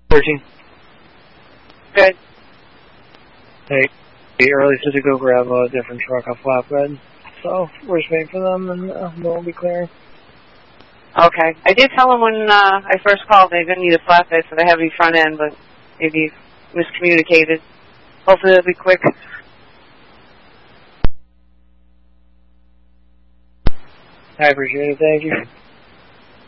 13. Good. Hey, early said to go grab a different truck off flatbed. So we're just waiting for them, and they'll be clear. Okay. I did tell them when I first called they're going to need a flatbed for the heavy front end, but maybe miscommunicated. Hopefully it'll be quick. I appreciate it. Thank you.